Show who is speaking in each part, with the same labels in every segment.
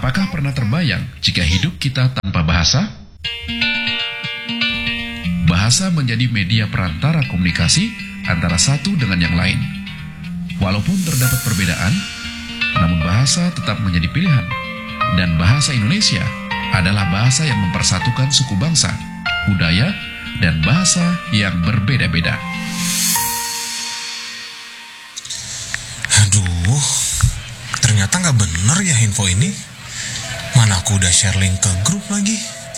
Speaker 1: Apakah pernah terbayang jika hidup kita tanpa bahasa? Bahasa menjadi media perantara komunikasi antara satu dengan yang lain. Walaupun terdapat perbedaan, namun bahasa tetap menjadi pilihan. Dan bahasa Indonesia adalah bahasa yang mempersatukan suku bangsa, budaya, dan bahasa yang berbeda-beda.
Speaker 2: Aduh, ternyata nggak bener ya info ini. Mana aku udah share link ke grup lagi.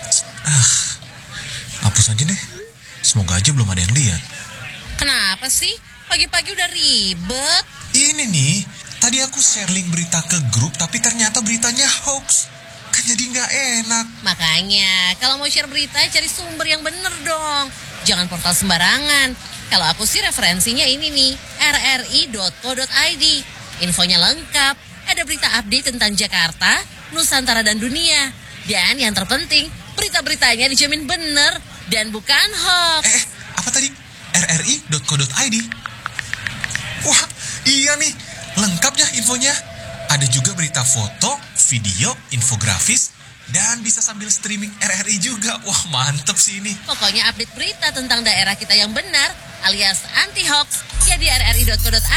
Speaker 2: Hapus aja deh. Semoga aja belum ada yang lihat.
Speaker 3: Kenapa sih? Pagi-pagi udah ribet.
Speaker 2: Ini nih, tadi aku share link berita ke grup, tapi ternyata beritanya hoax. Kan jadi nggak enak.
Speaker 3: Makanya, kalau mau share berita, cari sumber yang bener dong. Jangan portal sembarangan. Kalau aku sih referensinya ini nih, rri.co.id. Infonya lengkap, ada berita update tentang Jakarta, Nusantara, dan dunia. Dan yang terpenting, berita-beritanya dijamin bener dan bukan hoax.
Speaker 2: Apa tadi? rri.co.id? Wah, iya nih, lengkap ya infonya. Ada juga berita foto, video, infografis, dan bisa sambil streaming RRI juga. Wah, mantep sih ini.
Speaker 3: Pokoknya update berita tentang daerah kita yang benar alias anti-hoax ya di rri.co.id.